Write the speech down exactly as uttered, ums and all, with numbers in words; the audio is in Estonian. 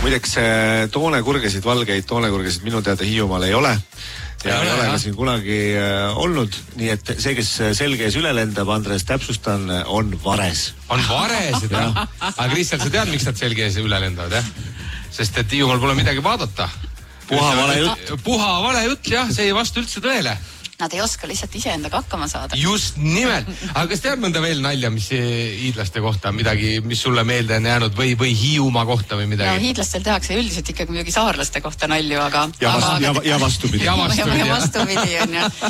Muideks toonekurgesid, valgeid toonekurgesid minu teada Hiiumaal ei ole. Ja ei ole ka siin kunagi olnud. Nii et see, kes selge ees üle lendab, Andres, täpsustan, on vares. On varesed, jah? Aga Kristjan, sa tead, miks nad selge ees üle lendavad, jah? Sest et Hiiumaal pole midagi vaadata. Puha vale jutt. Puha vale jutt, jah, see ei vastu üldse tõele. Nad ei oska lihtsalt iseendaga hakkama saada. Just nimelt. Aga kas tead mõnda veel nalja, mis hiidlaste kohta midagi, mis sulle meelde on jäänud või, või Hiiumaa kohta või midagi? No hiidlastel tehakse üldiselt ikkagi muidugi saarlaste kohta nalju, aga... Ja, vastu, aga... ja, ja vastupidi. Ja vastupidi, ja vastupidi on, jah.